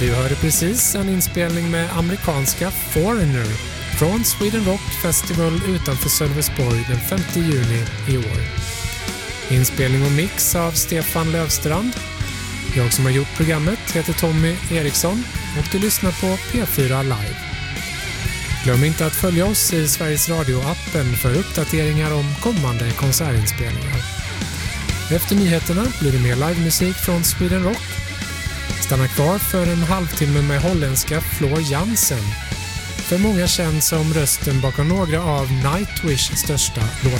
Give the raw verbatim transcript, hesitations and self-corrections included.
Du hörde precis en inspelning med amerikanska Foreigner från Sweden Rock Festival utanför Sölvesborg den femte juni i år. Inspelning och mix av Stefan Lövstrand. Jag som har gjort programmet heter Tommy Eriksson och du lyssnar på P fyra Live. Glöm inte att följa oss i Sveriges Radio-appen för uppdateringar om kommande konsertinspelningar. Efter nyheterna blir det mer livemusik från Sweden Rock. Stanna kvar för en halvtimme med holländska Floor Jansen. För många känd som rösten bakom några av Nightwish största låtar.